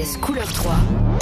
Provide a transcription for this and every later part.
RTS couleur 3.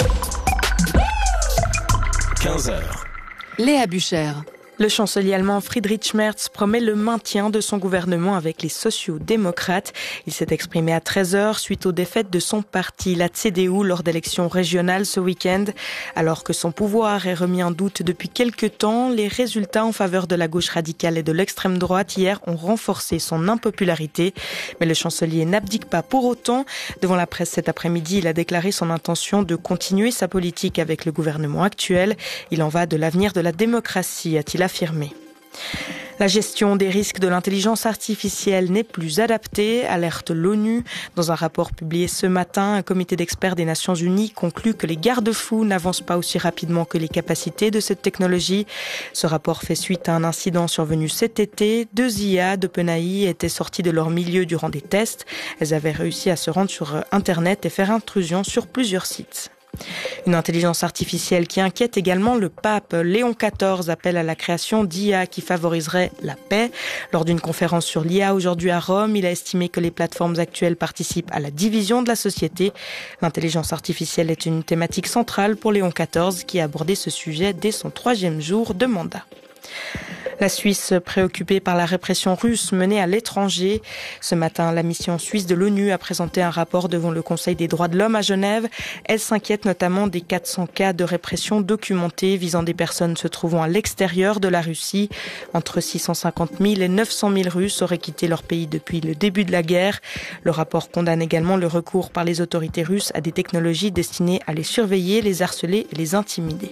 15h. Léa Bucher. Le chancelier allemand Friedrich Merz promet le maintien de son gouvernement avec les sociaux-démocrates. Il s'est exprimé à 13h suite aux défaites de son parti, la CDU, lors d'élections régionales ce week-end. Alors que son pouvoir est remis en doute depuis quelques temps, les résultats en faveur de la gauche radicale et de l'extrême droite hier ont renforcé son impopularité. Mais le chancelier n'abdique pas pour autant. Devant la presse cet après-midi, il a déclaré son intention de continuer sa politique avec le gouvernement actuel. Il en va de l'avenir de la démocratie, a-t-il affirmé. La gestion des risques de l'intelligence artificielle n'est plus adaptée, alerte l'ONU. Dans un rapport publié ce matin, un comité d'experts des Nations Unies conclut que les garde-fous n'avancent pas aussi rapidement que les capacités de cette technologie. Ce rapport fait suite à un incident survenu cet été. 2 IA d'OpenAI étaient sorties de leur milieu durant des tests. Elles avaient réussi à se rendre sur Internet et faire intrusion sur plusieurs sites. Une intelligence artificielle qui inquiète également le pape. Léon XIV appelle à la création d'IA qui favoriserait la paix. Lors d'une conférence sur l'IA aujourd'hui à Rome, il a estimé que les plateformes actuelles participent à la division de la société. L'intelligence artificielle est une thématique centrale pour Léon XIV qui a abordé ce sujet dès son 3e jour de mandat. La Suisse, préoccupée par la répression russe menée à l'étranger. Ce matin, la mission suisse de l'ONU a présenté un rapport devant le Conseil des droits de l'homme à Genève. Elle s'inquiète notamment des 400 cas de répression documentés visant des personnes se trouvant à l'extérieur de la Russie. Entre 650 000 et 900 000 Russes auraient quitté leur pays depuis le début de la guerre. Le rapport condamne également le recours par les autorités russes à des technologies destinées à les surveiller, les harceler et les intimider.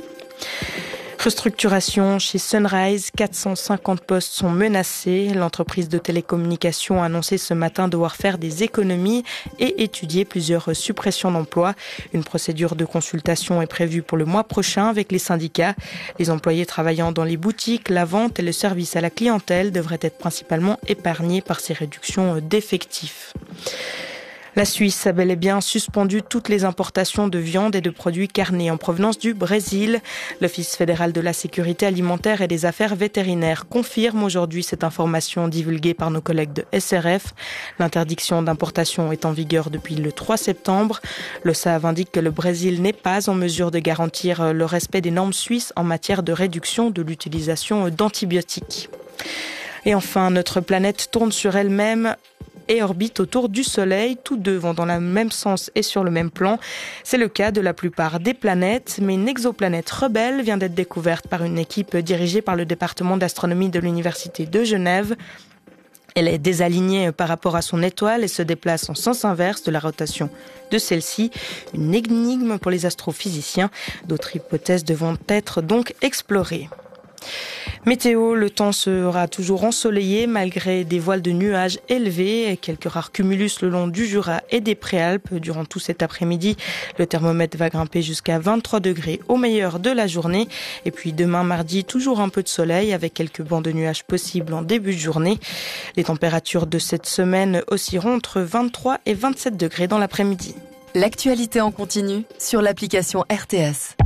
Restructuration chez Sunrise, 450 postes sont menacés. L'entreprise de télécommunications a annoncé ce matin devoir faire des économies et étudier plusieurs suppressions d'emplois. Une procédure de consultation est prévue pour le mois prochain avec les syndicats. Les employés travaillant dans les boutiques, la vente et le service à la clientèle devraient être principalement épargnés par ces réductions d'effectifs. La Suisse a bel et bien suspendu toutes les importations de viande et de produits carnés en provenance du Brésil. L'Office fédéral de la sécurité alimentaire et des affaires vétérinaires confirme aujourd'hui cette information divulguée par nos collègues de SRF. L'interdiction d'importation est en vigueur depuis le 3 septembre. Le SAV indique que le Brésil n'est pas en mesure de garantir le respect des normes suisses en matière de réduction de l'utilisation d'antibiotiques. Et enfin, notre planète tourne sur elle-même et orbite autour du Soleil. Tous deux vont dans le même sens et sur le même plan. C'est le cas de la plupart des planètes, mais une exoplanète rebelle vient d'être découverte par une équipe dirigée par le département d'astronomie de l'Université de Genève. Elle est désalignée par rapport à son étoile et se déplace en sens inverse de la rotation de celle-ci. Une énigme pour les astrophysiciens. D'autres hypothèses devront être donc explorées. Météo, le temps sera toujours ensoleillé malgré des voiles de nuages élevés et quelques rares cumulus le long du Jura et des Préalpes. Durant tout cet après-midi, le thermomètre va grimper jusqu'à 23 degrés au meilleur de la journée. Et puis demain mardi, toujours un peu de soleil avec quelques bancs de nuages possibles en début de journée. Les températures de cette semaine oscilleront entre 23 et 27 degrés dans l'après-midi. L'actualité en continu sur l'application RTS.